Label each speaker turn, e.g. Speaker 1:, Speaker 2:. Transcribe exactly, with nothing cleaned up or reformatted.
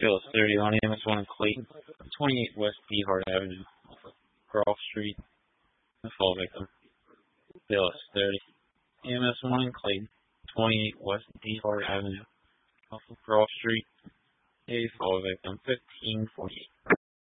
Speaker 1: Bill thirty on A M S one in Clayton, twenty-eight West Behart Avenue, off of Groff Street. The fall victim. Bill thirty. A M S one in Clayton, twenty-eight West Behart Avenue, off of Groff Street. A fall victim, fifteen forty-eight.